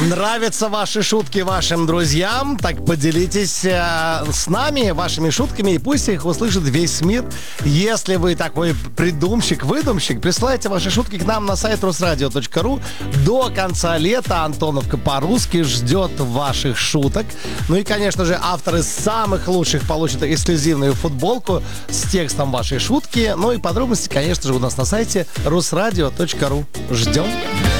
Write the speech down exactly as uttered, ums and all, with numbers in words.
Нравятся ваши шутки вашим друзьям? Так поделитесь э, с нами вашими шутками, и пусть их услышит весь мир. Если вы такой придумщик, выдумщик, присылайте ваши шутки к нам на сайт русрадио точка ру. До конца лета Антоновка по-русски ждет ваших шуток. Ну и, конечно же, авторы самых лучших получат эксклюзивную футболку с текстом вашей шутки. Ну и подробности, конечно же, у нас на сайте русрадио точка ру. Ждем.